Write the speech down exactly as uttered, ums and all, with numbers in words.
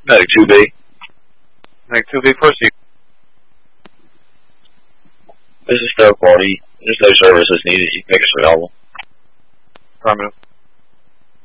Medic two B. Medic two B, proceed. This is Stoke Party. There's no services needed. You can make us available. Affirmative.